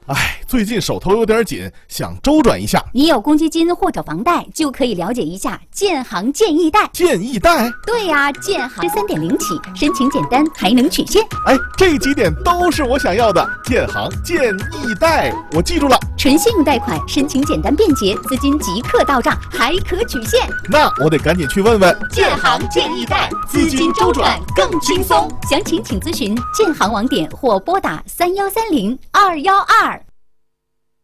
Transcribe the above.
哎，最近手头有点紧，想周转一下。 你有公积金或者房贷，就可以了解一下建行建议贷。 建议贷？ 对呀，建行3.0起，申请简单，还能取现。 哎，这几点都是我想要的。建行建议贷，我记住了。 纯信用贷款，申请简单便捷，资金即刻到账，还可取现。 那我得赶紧去问问。 建行建议贷，资金周转更轻松。详情请咨询建行网点或拨打3130-212。